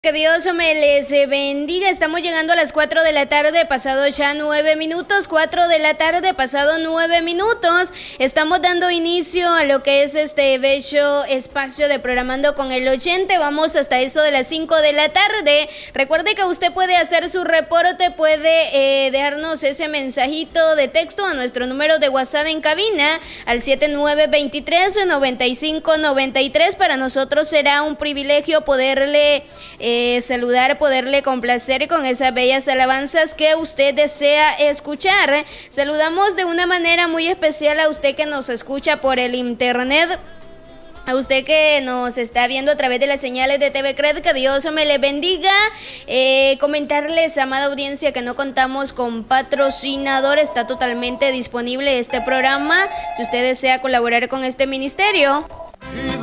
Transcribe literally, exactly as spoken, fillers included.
Que Dios me les bendiga. Estamos llegando a las cuatro de la tarde, pasado ya nueve minutos, cuatro de la tarde, pasado nueve minutos. Estamos dando inicio a lo que es este bello espacio de Programando con el Oyente. Vamos hasta eso de las cinco de la tarde. Recuerde que usted puede hacer su reporte, puede eh, dejarnos ese mensajito de texto a nuestro número de WhatsApp en cabina al siete nueve dos tres, nueve cinco nueve tres. Para nosotros será un privilegio poderle eh, Eh, saludar, poderle complacer con esas bellas alabanzas que usted desea escuchar. Saludamos de una manera muy especial a usted que nos escucha por el internet, a usted que nos está viendo a través de las señales de T V Cred. Que Dios me le bendiga. Eh, comentarles, amada audiencia, que no contamos con patrocinador. Está totalmente disponible este programa si usted desea colaborar con este ministerio.